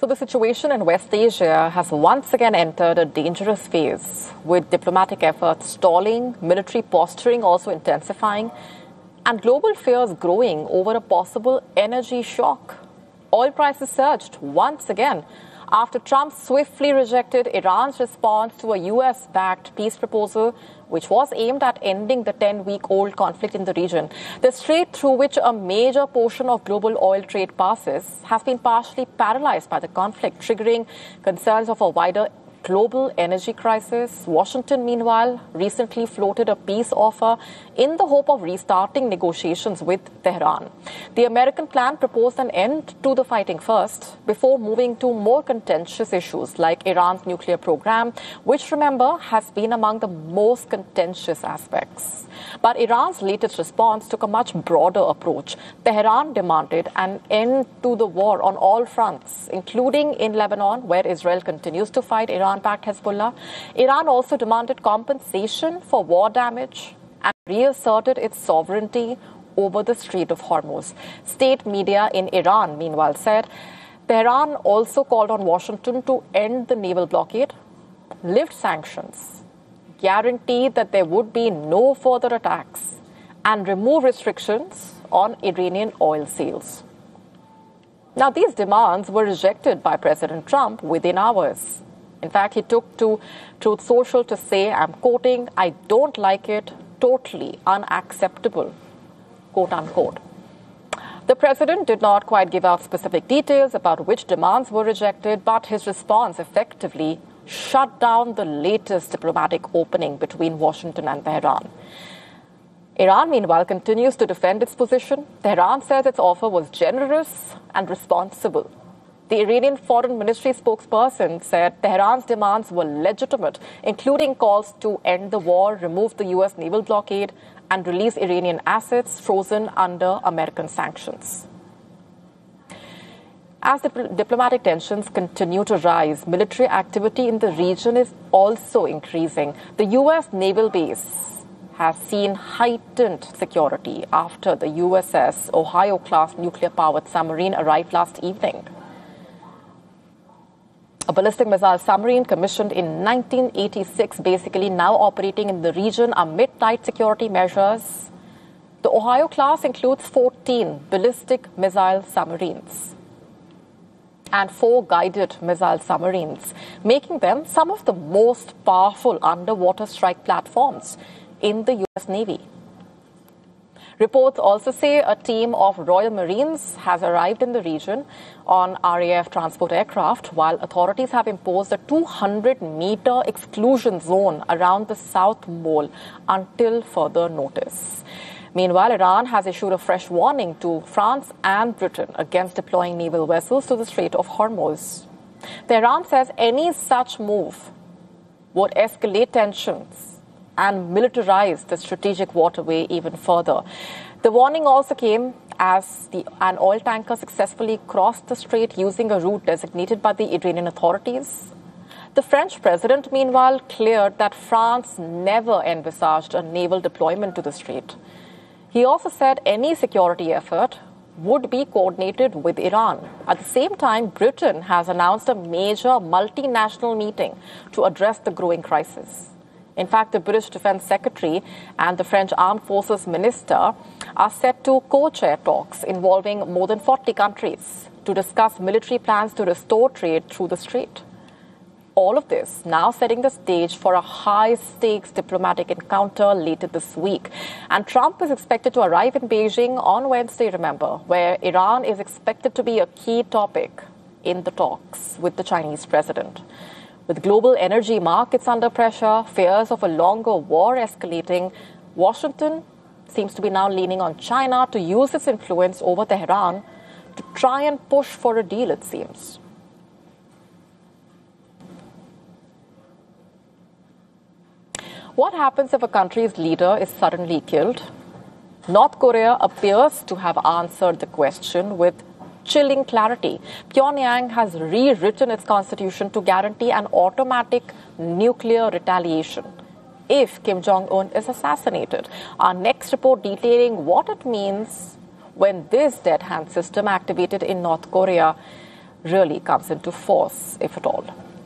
So the situation in West Asia has once again entered a dangerous phase, with diplomatic efforts stalling, military posturing also intensifying, and global fears growing over a possible energy shock. Oil prices surged once again after Trump swiftly rejected Iran's response to a US-backed peace proposal, which was aimed at ending the 10-week-old conflict in the region. The strait through which a major portion of global oil trade passes has been partially paralyzed by the conflict, triggering concerns of a wider global energy crisis. Washington, meanwhile, recently floated a peace offer in the hope of restarting negotiations with Tehran. The American plan proposed an end to the fighting first, before moving to more contentious issues like Iran's nuclear program, which, remember, has been among the most contentious aspects. But Iran's latest response took a much broader approach. Tehran demanded an end to the war on all fronts, including in Lebanon, where Israel continues to fight Iran-backed Hezbollah. Iran also demanded compensation for war damage and reasserted its sovereignty over the Strait of Hormuz. State media in Iran, meanwhile, said Tehran also called on Washington to end the naval blockade, lift sanctions, guarantee that there would be no further attacks, and remove restrictions on Iranian oil sales. Now, these demands were rejected by President Trump within hours. In fact, he took to Truth Social to say, I'm quoting, "I don't like it, totally unacceptable," quote unquote. The president did not quite give out specific details about which demands were rejected, but his response effectively shut down the latest diplomatic opening between Washington and Tehran. Iran, meanwhile, continues to defend its position. Tehran says its offer was generous and responsible. The Iranian Foreign Ministry spokesperson said Tehran's demands were legitimate, including calls to end the war, remove the U.S. naval blockade, and release Iranian assets frozen under American sanctions. As the diplomatic tensions continue to rise, military activity in the region is also increasing. The U.S. naval base has seen heightened security after the USS Ohio-class nuclear-powered submarine arrived last evening. A ballistic missile submarine commissioned in 1986, basically now operating in the region amid tight security measures. The Ohio class includes 14 ballistic missile submarines and 4 guided missile submarines, making them some of the most powerful underwater strike platforms in the U.S. Navy. Reports also say a team of Royal Marines has arrived in the region on RAF transport aircraft, while authorities have imposed a 200-meter exclusion zone around the South Mole until further notice. Meanwhile, Iran has issued a fresh warning to France and Britain against deploying naval vessels to the Strait of Hormuz. Tehran says any such move would escalate tensions and militarize the strategic waterway even further. The warning also came as an oil tanker successfully crossed the strait using a route designated by the Iranian authorities. The French president, meanwhile, cleared that France never envisaged a naval deployment to the strait. He also said any security effort would be coordinated with Iran. At the same time, Britain has announced a major multinational meeting to address the growing crisis. In fact, the British Defense Secretary and the French Armed Forces Minister are set to co-chair talks involving more than 40 countries to discuss military plans to restore trade through the strait. All of this now setting the stage for a high-stakes diplomatic encounter later this week. And Trump is expected to arrive in Beijing on Wednesday, remember, where Iran is expected to be a key topic in the talks with the Chinese president. With global energy markets under pressure, fears of a longer war escalating, Washington seems to be now leaning on China to use its influence over Tehran to try and push for a deal, it seems. What happens if a country's leader is suddenly killed? North Korea appears to have answered the question with chilling clarity. Pyongyang has rewritten its constitution to guarantee an automatic nuclear retaliation if Kim Jong-un is assassinated. Our next report detailing what it means when this dead hand system activated in North Korea really comes into force, if at all.